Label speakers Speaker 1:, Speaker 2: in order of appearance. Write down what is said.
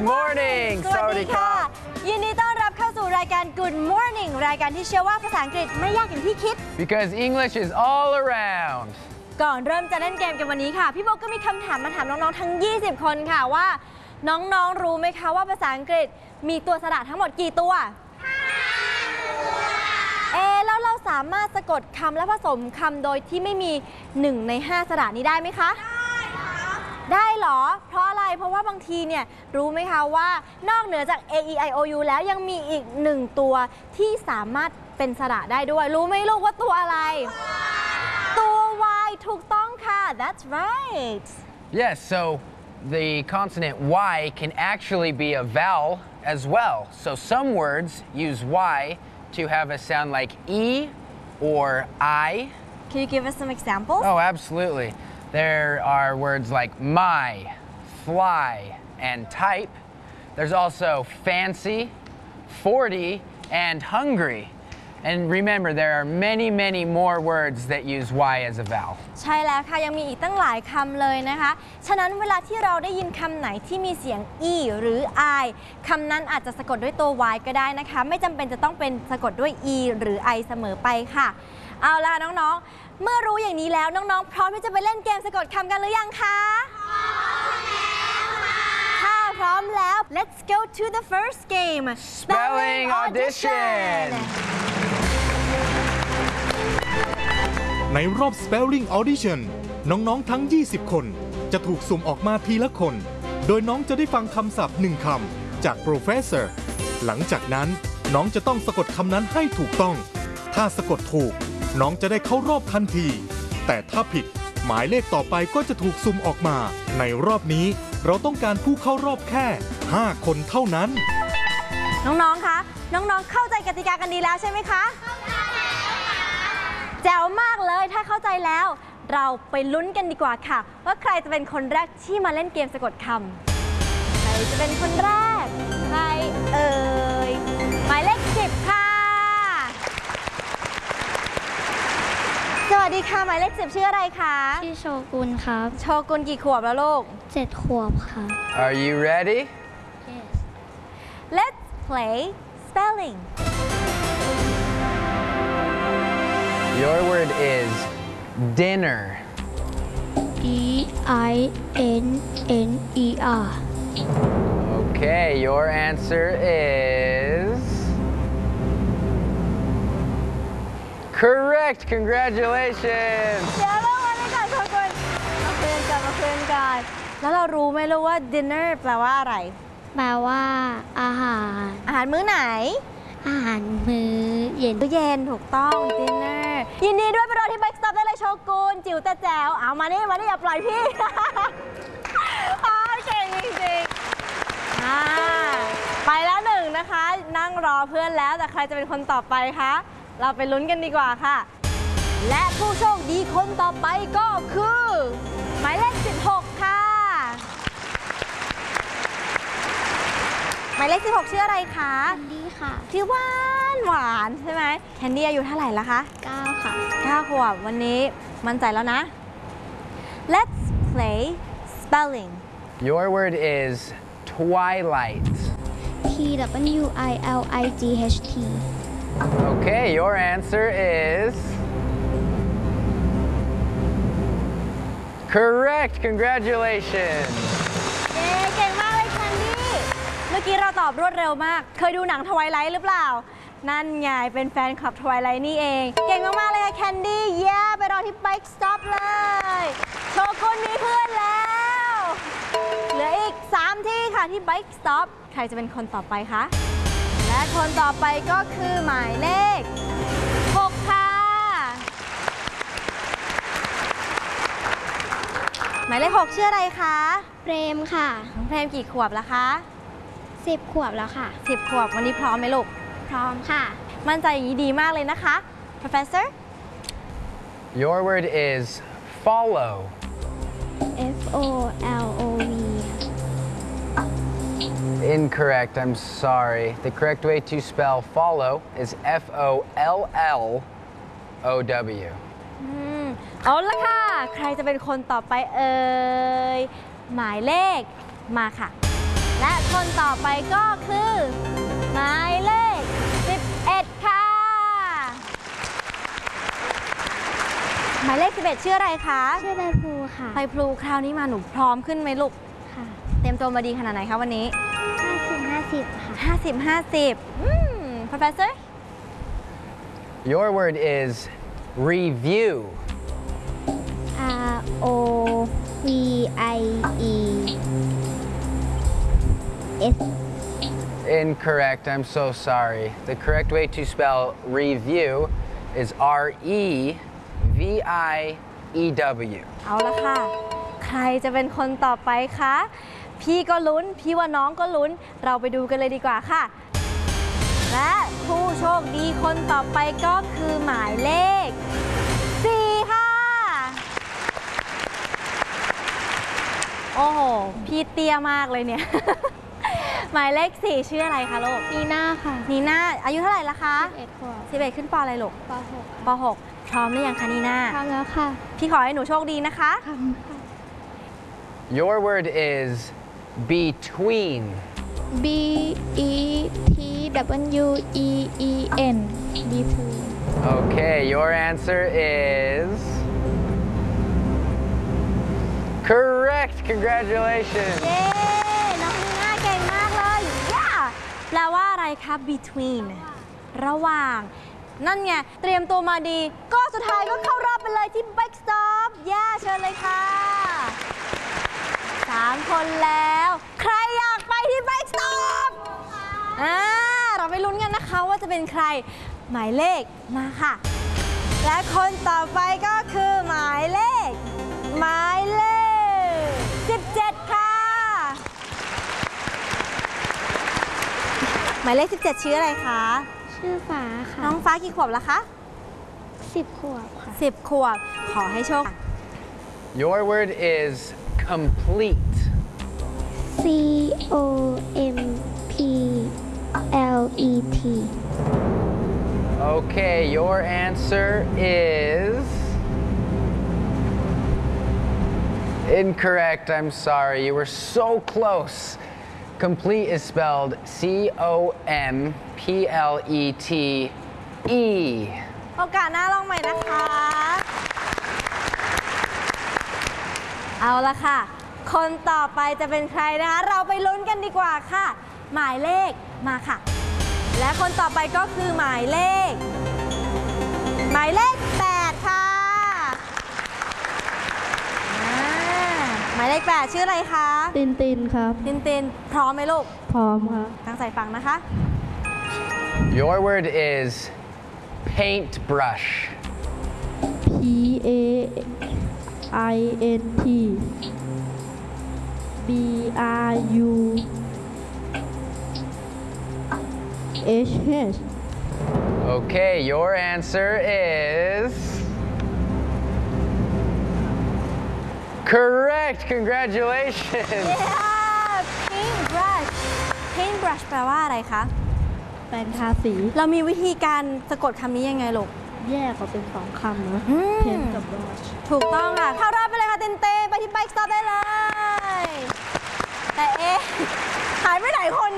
Speaker 1: morning
Speaker 2: สวัสดีค่ะยินดีต้อนรับเข้าสู่รายการ Good Morning รายการที่เชื่อว่าภาษาอังกฤษไม่ยากอย่างที่คิด
Speaker 1: because English is all around
Speaker 2: ก่อนเริ่มจะเล่นเกมกันวันนี้ค่ะพี่โบก็มีคำถามมาถามน้องๆทั้ง20คนค่ะว่าน้องๆรู้ไหมคะว่าภาษาอังกฤษมีตัวสระทั้งหมดกี่ตัวแล้วเราสามารถสะกดคำและผสมคำโดยที่ไม่มี1 ใน 5สระนี้ได้ไหมคะได้เหรอเพราะอะไรเพราะว่าบางทีเนี่ยรู้ไหมคะว่านอกเหนือจาก A E I O U แล้วยังมีอีก1ตัวที่สามารถเป็นสระได้ด้วยรู้ไหมลูกว่าตัวอะไรตัว Y ถูกต้องค่ะ That's right
Speaker 1: yes so the consonant Y can actually be a vowel as well so some words use Y to have a sound like E or I
Speaker 2: Can you give us some examples
Speaker 1: oh absolutely There are words like my, fly, and type. There's also fancy, 40, and hungry. And remember, there are many more words that use Y as a vowel.
Speaker 2: ใช่แล้วค่ะยังมีอีกตั้งหลายคำเลยนะคะฉะนั้นเวลาที่เราได้ยินคำไหนที่มีเสียง E หรือ I คำนั้นอาจจะสะกดด้วยตัว Y ก็ได้นะคะไม่จำเป็นจะต้องเป็นสะกดด้วย E หรือ I เสมอไปค่ะเอาล่ะน้องๆเมื่อรู้อย่างนี้แล้วน้องๆพร้อมที่จะไปเล่นเกมสะกดคำกันหรือยังคะถ้าพร้อมแล้ว Let's go to the first game
Speaker 1: Spelling Audition
Speaker 3: ในรอบ Spelling Audition น้องๆทั้ง20คนจะถูกสุ่มออกมาทีละคนโดยน้องจะได้ฟังคำศัพท์1คำจาก Professor หลังจากนั้นน้องจะต้องสะกดคำนั้นให้ถูกต้องถ้าสะกดถูกน้องจะได้เข้ารอบทันทีแต่ถ้าผิดหมายเลขต่อไปก็จะถูกสุ่มออกมาในรอบนี้เราต้องการผู้เข้ารอบแค่5คนเท่านั้น
Speaker 2: น้องๆคะน้องๆเข้าใจกติกากันดีแล้วใช่ไหมคะแจ๋วมากเลยถ้าเข้าใจแล้วเราไปลุ้นกันดีกว่าค่ะว่าใครจะเป็นคนแรกที่มาเล่นเกมสะกดคำใครจะเป็นคนแรกใครเอ่ยหมายเลข10ค่ะสวัสดีค่ะหมายเลข10ชื่ออะไรคะ
Speaker 4: ชื่อโชกุนครับ
Speaker 2: โชกุนกี่ขวบแล้วลูก
Speaker 4: 7 ขวบค่ะ
Speaker 1: Are you ready?
Speaker 4: Yes
Speaker 2: Let's play spelling
Speaker 1: Your word is dinner
Speaker 4: D-I-N-N-E-R
Speaker 1: Okay, your answer is correct. Congratulations.
Speaker 2: เดี๋ยวเรามาเลยค่ะโชกุนมาคุยกันแล้วเรารู้ไหมลูกว่า dinner แปลว่าอะไร
Speaker 4: แปลว่าอาหาร
Speaker 2: มื้อไหน
Speaker 4: อาหารมื้อเย็น
Speaker 2: ถูกต้อง dinner ยินดีด้วยไปรอที่ Bike Stop ได้เลยโชกุนจิ๋วแต่แจ๋วเอามานี่อย่าปล่อยพี่เก่งจริงๆไปแล้วหนึ่งนะคะนั่งรอเพื่อนแล้วแต่ใครจะเป็นคนต่อไปคะเราไปลุ้นกันดีกว่าค่ะและผู้โชคดีคนต่อไปก็คือหมายเลข16ค่ะหมายเลข16ชื่ออะไรคะ
Speaker 4: แคนดี้ค่ะ
Speaker 2: ชื่อหวานใช่ไหมแคนดี้อายุเท่าไหร่ละคะ
Speaker 4: 9ค่ะ
Speaker 2: 9 ขวบวันนี้มั่นใจแล้วนะ Let's play spelling
Speaker 1: Your word is twilight
Speaker 4: T-W-I-L-I-G-H-T
Speaker 1: Okay, your answer is correct. Congratulations.
Speaker 2: เก่งมากเลยแคนดี้เมื่อกี้เราตอบรวดเร็วมากเคยดูหนังทไวไลท์หรือเปล่านั่นไงเป็นแฟนคลับทไวไลท์นี่เองเก่งมากๆเลยค่ะแคนดี้ไปรอที่ Bike Stop เลยโชกุนมีเพื่อนแล้วเหลืออีก3ที่ค่ะที่ Bike Stop ใครจะเป็นคนต่อไปคะและคนต่อไปก็คือหมายเลข6ค่ะหมายเลข6ชื่ออะไรคะ
Speaker 4: เปรมค่ะ
Speaker 2: น้องเปรมกี่ขวบแล้วคะ
Speaker 4: 10 ขวบแล้วค่ะ
Speaker 2: 10 ขวบวันนี้พร้อมไหมลูก
Speaker 4: พร้อมค่ะ
Speaker 2: มั่นใจอย่างนี้ดีมากเลยนะคะ Professor
Speaker 1: Your word is follow
Speaker 4: F-O-L-O-V
Speaker 1: Incorrect. I'm sorry. The correct way to spell follow is F-O-L-L-O-W.
Speaker 2: เอาละค่ะใครจะเป็นคนต่อไปเอ่ยหมายเลขมาค่ะและคนต่อไปก็คือหมายเลข 11 ค่ะ หมายเลข 11 ชื่ออะไรคะ
Speaker 4: ชื่อใบพลูค่ะ
Speaker 2: ไปพลูคราวนี้มาหนูพร้อมขึ้นไหมลูก
Speaker 4: ค่ะ
Speaker 2: เตรียมตัวมาดีขนาดไหนคะวันนี้
Speaker 4: 50 ค่ะ
Speaker 2: 50 Professor
Speaker 1: Your word is review.
Speaker 4: ROVIE S
Speaker 1: Incorrect. I'm so sorry. The correct way to spell review is REVIEW.
Speaker 2: เอาละค่ะ ใครจะเป็นคนต่อไปคะ พี่ก็ลุ้น พี่ว่าน้องก็ลุ้น เราไปดูกันเลยดีกว่าค่ะ และผู้โชคดีคนต่อไปก็คือหมายเลข 4 ค่ะ โอ้โห พี่เตี้ยมากเลยเนี่ย หมายเลข 4 ชื่ออะไรคะลูก
Speaker 4: นีน่าค่ะ
Speaker 2: นีน่า อายุเท่าไหร่ละคะ
Speaker 4: 11 ขวบ
Speaker 2: 11 ขึ้นปอะไรลูก
Speaker 4: ป .6
Speaker 2: ป .6 พร้อมหรือยังคะนีน่า
Speaker 4: พร้อมแล้วค่ะ
Speaker 2: พี่ขอให้หนูโชคดีนะคะ
Speaker 4: ค่ะ
Speaker 1: Your word is between.
Speaker 4: BETWEEN between
Speaker 1: Okay, your answer is correct. Congratulations.
Speaker 2: เย้ น้องนีน่าเก่งมากเลยย่าแปลว่าอะไรคะ between ระหว่าง นั่นไง เตรียมตัวมาดี ก็สุดท้ายก็เข้ารอบไปเลยที่ Bike Stop ย่าเชิญเลยค่ะ 3 คนแล้ว ใครอยากไปที่ Bike Stop เราไปลุ้นกันนะคะว่าจะเป็นใคร หมายเลขมาค่ะ และคนต่อไปก็คือหมายเลข 17 ค่ะ หมายเลข 17 ชื่ออะไรคะ
Speaker 4: ชื่อฟ้าค่ะ
Speaker 2: น้องฟ้ากี่ขวบแล้วคะ
Speaker 4: 10 ขวบค่ะ
Speaker 2: 10 ขวบ ขอให้โชค
Speaker 1: Your word is complete.
Speaker 4: COMPLET
Speaker 1: Okay, your answer is incorrect. I'm sorry. You were so close. Complete is spelled COMPLETE.
Speaker 2: โอกาสหน้าลองใหม่นะคะ เอาละค่ะ คนต่อไปจะเป็นใครนะคะ เราไปลุ้นกันดีกว่าค่ะ หมายเลขมาค่ะ และคนต่อไปก็คือหมายเลข 8 ค่ะหมายเลข 8 ชื่ออะไรคะ
Speaker 4: ตินครับ
Speaker 2: ตินพร้อมไหมลูก
Speaker 4: พร้อมครับ
Speaker 2: ตั้งใจฟังนะคะ
Speaker 1: Your word is paintbrush.
Speaker 4: PAINT BRUSH
Speaker 1: Okay, your answer is correct. Congratulations.
Speaker 2: paintbrush แปลว่าอะไรคะ
Speaker 4: แปรงทาสี
Speaker 2: เรามีวิธีการสะกดคำนี้ยังไงลูก
Speaker 4: แยกออกเป็น2 คำนะ
Speaker 2: อืม
Speaker 4: เพนกับบรัช
Speaker 2: ถูกต้องค่ะ เข้ารอบไปเลยค่ะเต้นไปที่ Bike Stop ได้เลย แต่หายไปไหนคน